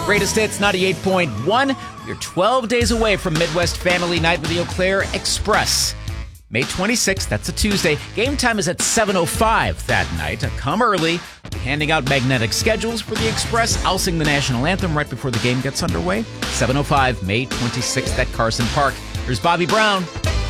Greatest Hits 98.1. We're 12 days away from Midwest Family Night with the Eau Claire Express. May 26th, that's a Tuesday. Game time is at 7:05 that night. Come early. Handing out magnetic schedules for the Express. I'll sing the national anthem right before the game gets underway. 7:05, May 26th at Carson Park. Here's Bobby Brown.